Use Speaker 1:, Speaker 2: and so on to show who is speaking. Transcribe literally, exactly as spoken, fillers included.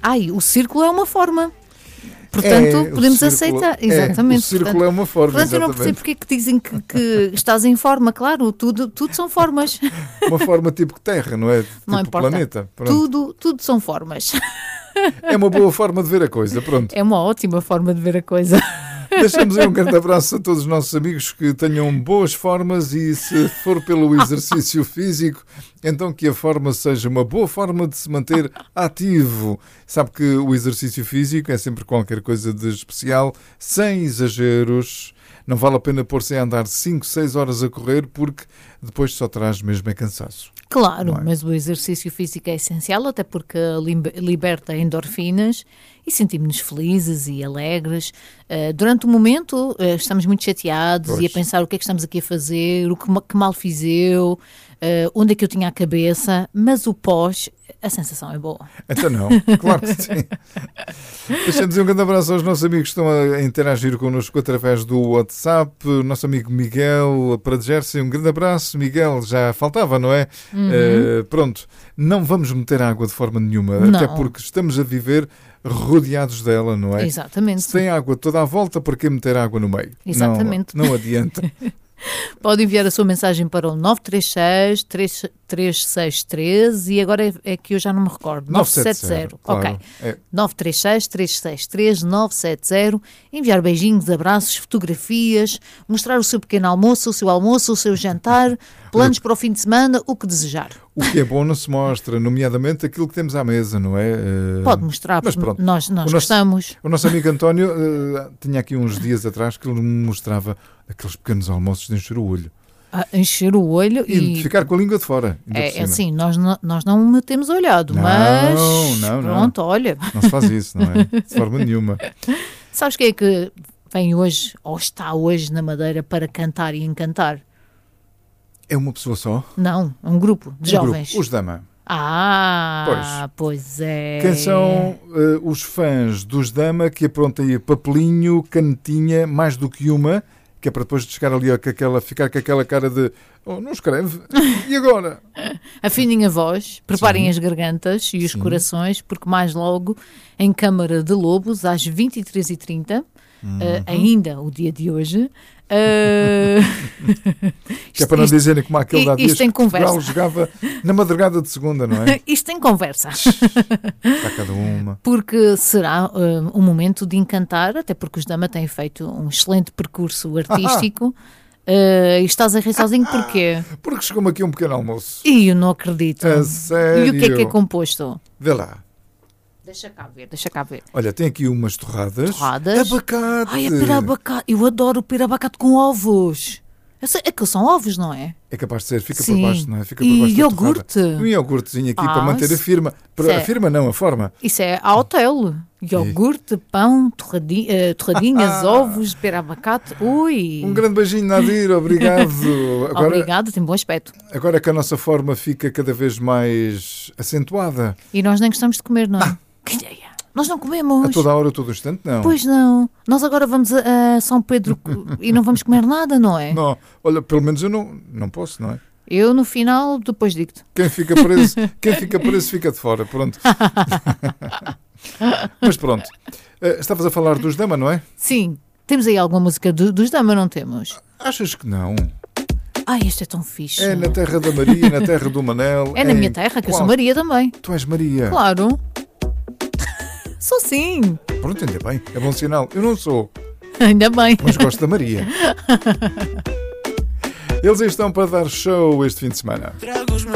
Speaker 1: Ai, o círculo é uma forma. Portanto,
Speaker 2: é,
Speaker 1: podemos
Speaker 2: círculo,
Speaker 1: aceitar.
Speaker 2: É,
Speaker 1: exatamente.
Speaker 2: o círculo
Speaker 1: portanto,
Speaker 2: é uma forma.
Speaker 1: Portanto, eu não
Speaker 2: exatamente.
Speaker 1: percebo porque é que dizem que, que estás em forma. Claro, tudo, tudo são formas.
Speaker 2: Uma forma tipo terra, não é? Tipo
Speaker 1: Não importa.
Speaker 2: planeta. Pronto.
Speaker 1: Tudo, tudo são formas.
Speaker 2: É uma boa forma de ver a coisa. Pronto.
Speaker 1: É uma ótima forma de ver a coisa.
Speaker 2: Deixamos aí um grande abraço a todos os nossos amigos que tenham boas formas e, se for pelo exercício físico, então que a forma seja uma boa forma de se manter ativo. Sabe que o exercício físico é sempre qualquer coisa de especial, sem exageros. Não vale a pena pôr-se a andar cinco, seis horas a correr, porque depois só traz mesmo é cansaço.
Speaker 1: Claro,
Speaker 2: Não é?
Speaker 1: mas o exercício físico é essencial, até porque liberta endorfinas e sentimos-nos felizes e alegres. Uh, durante o momento uh, estamos muito chateados
Speaker 2: Pois.
Speaker 1: e a pensar o que é que estamos aqui a fazer, o que, ma- que mal fiz eu, uh, onde é que eu tinha a cabeça, mas o pós, a sensação é boa.
Speaker 2: Então não, claro que sim. Deixamos um grande abraço aos nossos amigos que estão a interagir connosco através do WhatsApp. O nosso amigo Miguel, para Jersey, um grande abraço. Miguel, já faltava, não é?
Speaker 1: Uhum.
Speaker 2: Uh, pronto, não vamos meter água de forma nenhuma,
Speaker 1: Não.
Speaker 2: até porque estamos a viver rodeados dela, não é?
Speaker 1: Exatamente.
Speaker 2: Se tem água toda à volta, para que meter água no meio?
Speaker 1: Exatamente.
Speaker 2: Não, não adianta.
Speaker 1: Pode enviar a sua mensagem para o nove três seis, três seis três e agora é, é que eu já não me recordo. nove sete zero.
Speaker 2: claro.
Speaker 1: Ok.
Speaker 2: É.
Speaker 1: nove três seis, três seis três, nove sete zero. Enviar beijinhos, abraços, fotografias, mostrar o seu pequeno almoço, o seu almoço, o seu jantar, planos para o fim de semana, o que desejar.
Speaker 2: O que é bom não se mostra, nomeadamente aquilo que temos à mesa, não é? Uh,
Speaker 1: Pode mostrar,
Speaker 2: mas
Speaker 1: porque
Speaker 2: pronto.
Speaker 1: nós, nós
Speaker 2: O nosso-
Speaker 1: gostamos.
Speaker 2: O nosso amigo António uh, tinha aqui uns dias atrás que ele me mostrava aqueles pequenos almoços de encher o olho
Speaker 1: A encher o olho
Speaker 2: e,
Speaker 1: e...
Speaker 2: de ficar com a língua de fora. ainda por
Speaker 1: É, é
Speaker 2: cima.
Speaker 1: assim, nós não, nós não me temos olhado,
Speaker 2: Não,
Speaker 1: mas
Speaker 2: não, não.
Speaker 1: pronto, olha.
Speaker 2: Não se faz isso, não é? De forma nenhuma.
Speaker 1: Sabes quem é que vem hoje, ou está hoje na Madeira para cantar e encantar?
Speaker 2: É uma pessoa só?
Speaker 1: Não, um grupo de
Speaker 2: Um grupo.
Speaker 1: jovens.
Speaker 2: Os Dama.
Speaker 1: Ah, pois, é.
Speaker 2: Quem são uh, os fãs dos Dama que aprontam aí papelinho, canetinha, mais do que uma, que é para depois de chegar ali a, com aquela, ficar com aquela cara de oh, não escreve, e agora?
Speaker 1: Afinem a voz, preparem
Speaker 2: Sim.
Speaker 1: as gargantas e os
Speaker 2: Sim.
Speaker 1: corações, porque mais logo, em Câmara de Lobos, às vinte e três e trinta,
Speaker 2: Uhum.
Speaker 1: uh, ainda o dia de hoje... Uh...
Speaker 2: Que é para não
Speaker 1: isto-
Speaker 2: dizerem como aquele da
Speaker 1: isto
Speaker 2: dias
Speaker 1: tem
Speaker 2: que Portugal
Speaker 1: conversa.
Speaker 2: jogava na madrugada de segunda, não é?
Speaker 1: Isto tem conversa.
Speaker 2: Está cada uma.
Speaker 1: Porque será uh, um momento de encantar, até porque os Dama têm feito um excelente percurso artístico. Uh, e estás a rir sozinho porquê?
Speaker 2: Porque chegou-me aqui um pequeno almoço.
Speaker 1: E eu não acredito.
Speaker 2: A sério?
Speaker 1: E o que é que é composto?
Speaker 2: Vê lá.
Speaker 1: Deixa cá ver, deixa cá ver.
Speaker 2: Olha, tem aqui umas torradas.
Speaker 1: Torradas?
Speaker 2: Abacate.
Speaker 1: Ai, é pera abacate. Eu adoro o pera abacate com ovos. Eu sei, é que são ovos, não é?
Speaker 2: É capaz de ser, fica
Speaker 1: Sim.
Speaker 2: por baixo, não é? Fica
Speaker 1: E
Speaker 2: por baixo da
Speaker 1: iogurte?
Speaker 2: torrada. Um iogurtezinho aqui
Speaker 1: Ah,
Speaker 2: para manter a
Speaker 1: se-
Speaker 2: firma. Para,
Speaker 1: se é-
Speaker 2: a firma não, a forma.
Speaker 1: Isso é a hotel. Iogurte, pão, torradi- eh, torradinhas, ovos, pera abacate. Ui!
Speaker 2: Um grande beijinho, Nadir, obrigado. Agora,
Speaker 1: Obrigado, tem bom aspecto.
Speaker 2: agora que a nossa forma fica cada vez mais acentuada.
Speaker 1: E nós nem gostamos de comer, não é? Que ideia! Nós não comemos.
Speaker 2: A toda a hora, a todo instante, não.
Speaker 1: Pois não. Nós agora vamos a, a São Pedro e não vamos comer nada, não é?
Speaker 2: Não, olha, pelo menos eu não, não posso, não é?
Speaker 1: Eu no final, depois digo-te.
Speaker 2: Quem fica preso, quem fica preso fica de fora, pronto. Mas pronto. Uh, estavas a falar dos Dama, não é?
Speaker 1: Sim. Temos aí alguma música do- dos Dama, não temos?
Speaker 2: Achas que não?
Speaker 1: Ai, este é tão fixe.
Speaker 2: É na terra da Maria, na terra do Manel.
Speaker 1: É na
Speaker 2: em
Speaker 1: minha terra, que eu
Speaker 2: qual?
Speaker 1: sou Maria também.
Speaker 2: Tu és Maria.
Speaker 1: Claro. Sou sim.
Speaker 2: Pronto, ainda bem. É bom sinal. Eu não sou,
Speaker 1: Ainda bem.
Speaker 2: mas gosto da Maria. Eles aí estão para dar show este fim de semana.
Speaker 3: Trago os meus